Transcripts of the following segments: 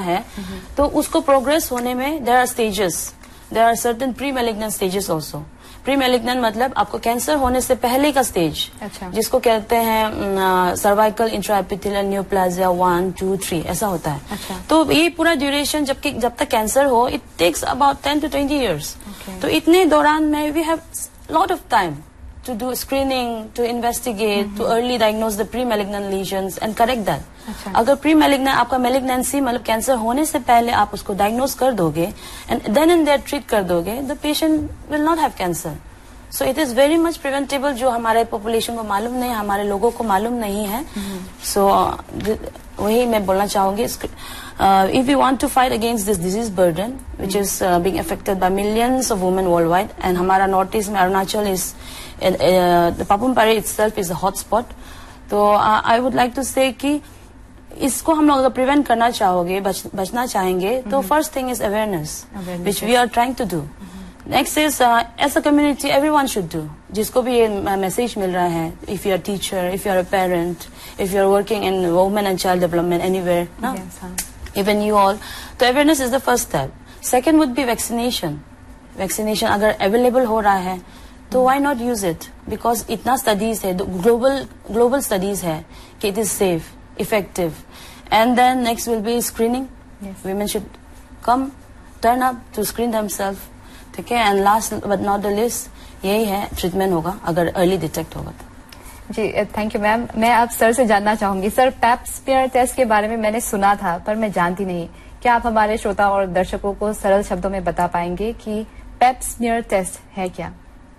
है तो उसको प्रोग्रेस होने में there are certain pre malignant stages also. Pre malignant मतलब आपको कैंसर होने से पहले का स्टेज, जिसको कहते हैं सर्वाइकल इंट्राएपिथेलियल न्यूप्लाजिया 1, 2, 3 ऐसा होता है। तो ये पूरा ड्यूरेशन जब तक कैंसर हो it takes about 10 to 20 years। तो इतने दौरान में we have lot of time to do screening, to investigate, to early diagnose the pre-malignant lesions and correct that। अगर pre-malignant आपका malignancy मतलब कैंसर होने से पहले आप उसको diagnose कर दोगे and then and there treat कर दोगे, the patient will not have cancer। So it is very much preventable, जो हमारे population को मालूम नहीं, हमारे लोगों को मालूम नहीं है। So वही मैं बोलना चाहूंगी, if we want to fight against this disease burden which is being affected by millions of women worldwide, and हमारा नॉर्थ ईस्ट में Arunachal is the Papum Pare itself is a hot spot। तो I would like to say कि इसको हम लोग अगर prevent करना चाहोगे, बचना चाहेंगे, तो first thing is awareness which we are trying to do। Next is as a community everyone should do, जिसको भी ये मैसेज मिल रहा है, if you are teacher, if you are a parent, if you are working in women and child development anywhere ना, even you all, तो awareness is the first step. Second would be vaccination. Vaccination अगर available हो रहा है तो why not use it, because इतना studies है, global studies है कि it is safe, effective. And then next will be screening. women should come, turn up to screen themselves, ठीक है। And last but not the least यही है, treatment होगा अगर अर्ली डिटेक्ट होगा तो। जी थैंक यू मैम। मैं आप सर से जानना चाहूंगी, सर पैप स्मीयर टेस्ट के बारे में मैंने सुना था पर मैं जानती नहीं, क्या आप हमारे श्रोता और दर्शकों को सरल शब्दों में बता पाएंगे कि पैप स्मीयर टेस्ट है क्या?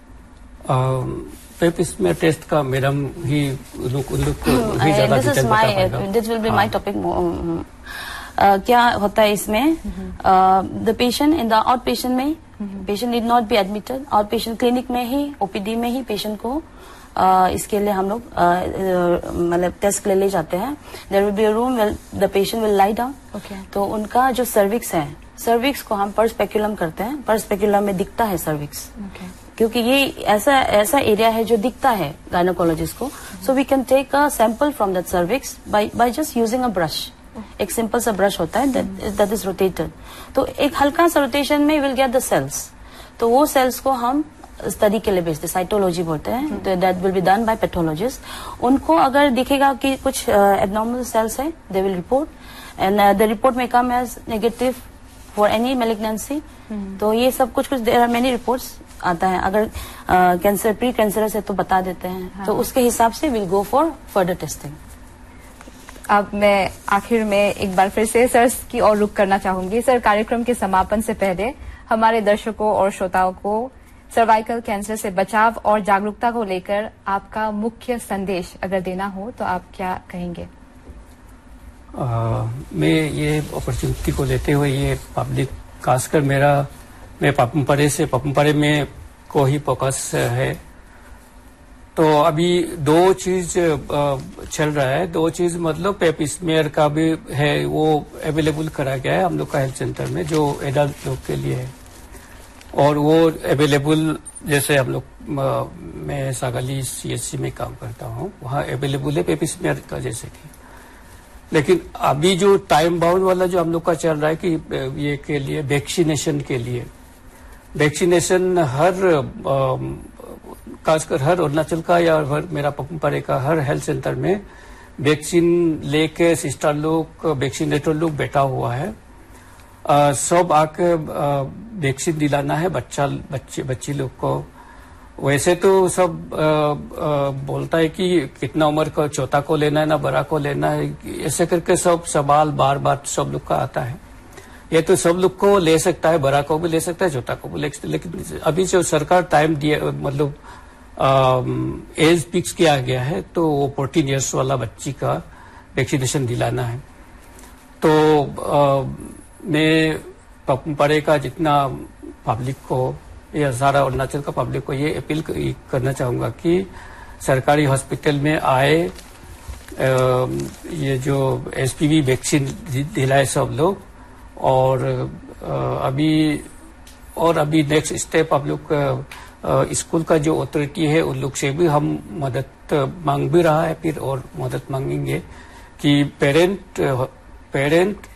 पैप स्मीयर टेस्ट का मैडम ही लोग ज्यादा डिटेल बता पाएगा। This will be my topic. क्या होता है इसमें, the patient in the out patient में, patient need not be admitted, out patient clinic में ही, ओपीडी में ही पेशेंट को इसके लिए हम लोग मतलब टेस्ट ले जाते हैं। There will be a room where the patient will lie down. तो उनका जो सर्विक्स है, सर्विक्स को हम परस्पेक्युलम करते हैं, परस्पेक्युलम में दिखता है सर्विक्स, क्योंकि ये ऐसा एरिया है जो दिखता है गायनोकोलॉजिस्ट को। So we can take a sample from that cervix by just using a brush. एक सिंपल सा ब्रश होता है दैट इज रोटेटेड, तो एक हल्का सा रोटेशन में विल गेट द सेल्स। तो वो सेल्स को हम स्टडी के लिए भेजते, साइटोलॉजी बोलते हैं, तो that will be done by pathologist. उनको अगर दिखेगा कि कुछ एबनॉर्मल सेल्स है, they will report, and the report में कम as negative for any malignancy. तो ये सब कुछ देयर आर मेनी रिपोर्ट्स आता है। अगर कैंसर प्री कैंसरस है तो बता देते हैं, तो उसके हिसाब से will go for further testing. अब मैं आखिर में एक बार फिर से सर की ओर रुख करना चाहूंगी। सर, कार्यक्रम के समापन से पहले हमारे दर्शकों और श्रोताओं को सर्वाइकल कैंसर से बचाव और जागरूकता को लेकर आपका मुख्य संदेश अगर देना हो तो आप क्या कहेंगे? मैं ये अपॉर्चुनिटी को लेते हुए ये पब्लिक, खासकर मैं पापुम पारे में को ही फोकस है, तो अभी दो चीज चल रहा है। दो चीज मतलब पेप स्मीयर का भी है, वो अवेलेबल करा गया है हम लोग का हेल्थ सेंटर में, जो एडल्ट लोग के लिए है। और वो अवेलेबल, जैसे हम लोग, मैं सागाली CHC में काम करता हूँ, वहाँ अवेलेबल है पेप स्मीयर का जैसे कि। लेकिन अभी जो टाइम बाउंड वाला जो हम लोग का चल रहा है कि ये के लिए वैक्सीनेशन के लिए, वैक्सीनेशन खासकर हर अरुणाचल का या हर मेरा पापुम पारे का हर हेल्थ सेंटर में वैक्सीन लेके सिस्टर लोग, वैक्सीनेटर लोग बैठा हुआ है। सब आके वैक्सीन दिलाना है बच्ची लोग को। वैसे तो सब बोलता है कि कितना उम्र का, छोटा को लेना है ना बड़ा को लेना है, ऐसे करके सब सवाल बार बार सब लोग का आता है। ये तो सब लोग को ले सकता है, बड़ा को भी ले सकता है, छोटा को भी ले सकता है, लेकिन अभी जो सरकार टाइम दिया, मतलब एज फिक्स किया गया है, तो वो 14 ईयर्स वाला बच्ची का वैक्सीनेशन दिलाना है। तो मैं पापुम पारे का जितना पब्लिक को या सारा अरुणाचल का पब्लिक को ये अपील करना चाहूंगा कि सरकारी हॉस्पिटल में आए, ये जो HPV वैक्सीन दिलाए सब लोग। और अभी नेक्स्ट स्टेप आप लोग स्कूल का जो अथॉरिटी है उन लोग से भी हम मदद मांग भी रहा है, फिर और मदद मांगेंगे कि पेरेंट